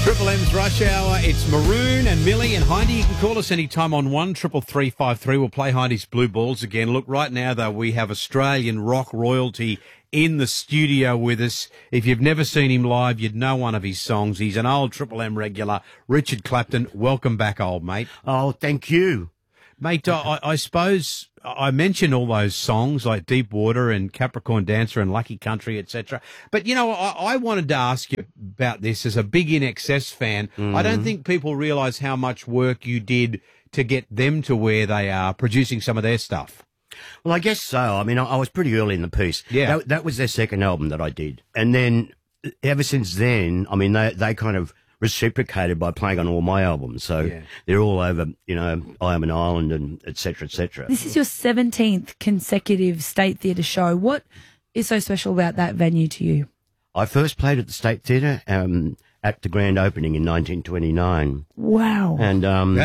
Triple M's Rush Hour. It's Maroon and Millie and Heidi. You can call us anytime on 133353. We'll play Heidi's Blue Balls again. Look, right now, though, we have Australian rock royalty in the studio with us. If you've never seen him live, you'd know one of his songs. He's an old Triple M regular. Richard Clapton, welcome back, old mate. Oh, thank you. Mate, I suppose I mentioned all those songs like Deep Water and Capricorn Dancer and Lucky Country, etc. But, you know, I wanted to ask you about this as a big INXS fan. I don't think people realise how much work you did to get them to where they are, producing some of their stuff. Well, I guess so. I mean, I was pretty early in the piece. Yeah. That was their second album that I did. And then ever since then, I mean, they kind of reciprocated by playing on all my albums. So they're all over, you know, I Am an Island and et cetera, et cetera. This is your 17th consecutive State Theatre show. What is so special about that venue to you? I first played at the State Theatre at the grand opening in 1929. Wow. And,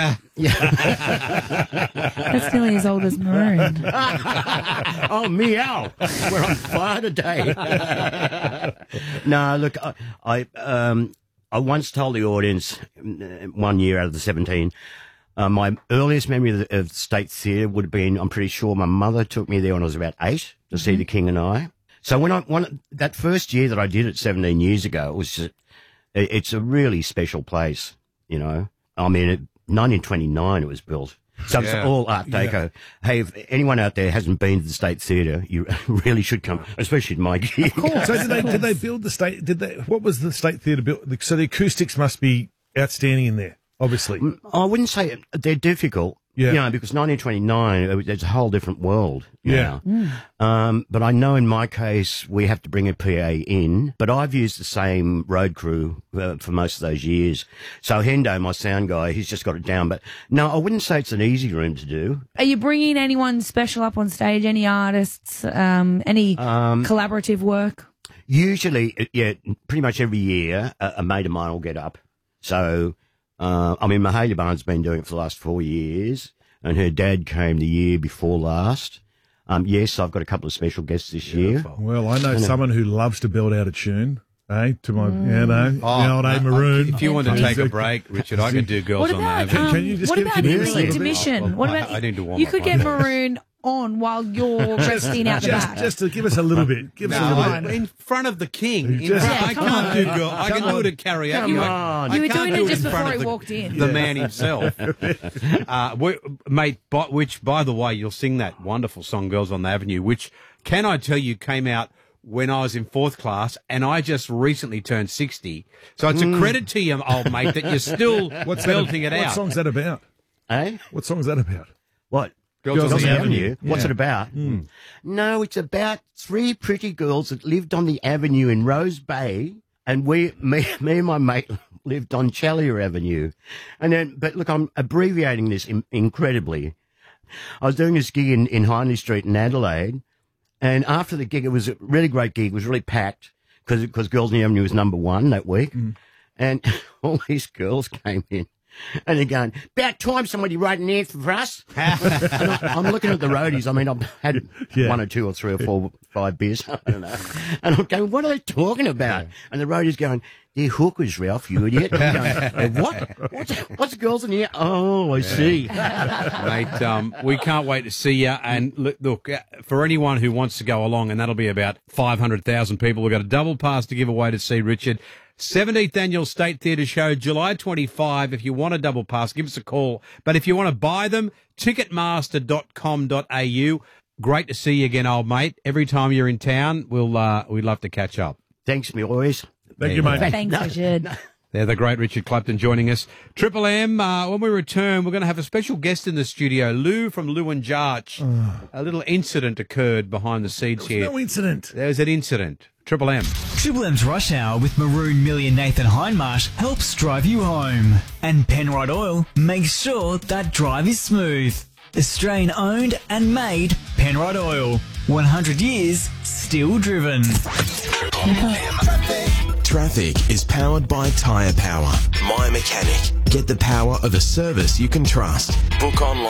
That's nearly as old as Maroon. oh, meow. We're on fire today. No, look, I once told the audience 1 year out of the 17, my earliest memory of the State Theatre would have been, I'm pretty sure my mother took me there when I was about 8 to see The King and I. So that first year that I did it 17 years ago, it was just, it's a really special place, you know. I mean, 1929 it was built. So it's all Art Deco. Yeah. Hey, if anyone out there hasn't been to the State Theatre, you really should come, especially to my gig. So did they build the State? What was the State Theatre built? So the acoustics must be outstanding in there, obviously. I wouldn't say they're difficult. Yeah. You know, because 1929, it's a whole different world now. But I know in my case, we have to bring a PA in, but I've used the same road crew for most of those years. So Hendo, my sound guy, he's just got it down. But no, I wouldn't say it's an easy room to do. Are you bringing anyone special up on stage? Any artists? Any collaborative work? Usually, yeah, pretty much every year, a mate of mine will get up. So, I mean, Mahalia Barnes been doing it for the last 4 years, and her dad came the year before last. Yes, I've got a couple of special guests this year. Well, I know someone who loves to belt out a tune. To my, the old A Maroon. If you want to take a break, Richard, I can do Girls on the Avenue. Can you just what about really? intermission? What about I need to warm you up could on get that. Maroon on while you're resting out the back. Just to give us a little bit. Give us a little bit. In front of the king. I come can't on. do girl. I can do it at karaoke. Come on. You were can't doing do it just in front before of he walked in. The man himself. Mate, which, by the way, you'll sing that wonderful song, Girls on the Avenue, which, can I tell you, came out when I was in 4th class, and I just recently turned 60. So it's a credit to you, old mate, that you're still belting it out. What song's that about? Eh? What song's that about? What? Girls on the Avenue. What's it about? No, it's about 3 pretty girls that lived on the avenue in Rose Bay, and me and my mate lived on Challier Avenue. And then, but look, I'm abbreviating this incredibly. I was doing this gig in Hindley Street in Adelaide, and after the gig, it was a really great gig. It was really packed because Girls on the Avenue was #1 that week, and all these girls came in. And they're going, about time somebody wrote an anthem for us. And I'm looking at the roadies. I mean, I've had 1 or 2 or 3 or 4, 5 beers. I don't know. And I'm going, what are they talking about? And the roadies going, they're hookers, Ralph, you idiot. And I'm going, what? What's Girls in here? Oh, I see. Mate, we can't wait to see you. And look, for anyone who wants to go along, and that'll be about 500,000 people, we've got a double pass to give away to see Richard. 17th Annual State Theatre Show, July 25. If you want a double pass, give us a call. But if you want to buy them, ticketmaster.com.au. Great to see you again, old mate. Every time you're in town, we'd love to catch up. Thanks, me boys. Thank you, mate. Thanks, Richard. They're the great Richard Clapton joining us. Triple M, when we return, we're going to have a special guest in the studio, Lou from Lou and Jarch. A little incident occurred behind the scenes here. No incident. There's an incident. Triple M. Triple M's Rush Hour with Maroon, Millie and Nathan Hindmarsh helps drive you home. And Penrite Oil makes sure that drive is smooth. Australian owned and made Penrite Oil. 100 years, still driven. Traffic is powered by Tyre Power. My Mechanic. Get the power of a service you can trust. Book online.